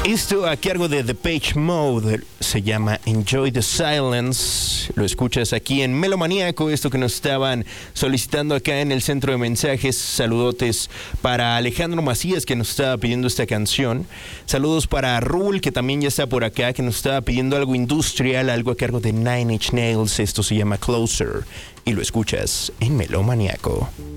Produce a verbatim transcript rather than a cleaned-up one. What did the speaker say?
Esto a cargo de Depeche Mode se llama Enjoy the Silence. Lo escuchas aquí en Melomaníaco, esto que nos estaban solicitando acá en el centro de mensajes. Saludotes para Alejandro Macías, que nos estaba pidiendo esta canción. Saludos para Rul, que también ya está por acá, que nos estaba pidiendo algo industrial, algo a cargo de Nine Inch Nails. Esto se llama Closer y lo escuchas en Melomaníaco.